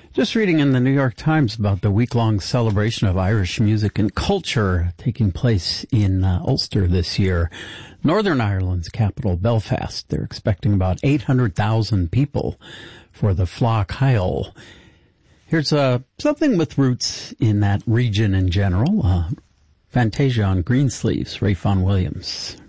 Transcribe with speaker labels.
Speaker 1: Just reading in the New York Times about the week-long celebration of Irish music and culture taking place in Ulster this year. Northern Ireland's capital, Belfast. They're expecting about 800,000 people for the Fleadh Cheadh. Here's something with roots in that region in general. Fantasia on Greensleeves, Ray Vaughan Williams.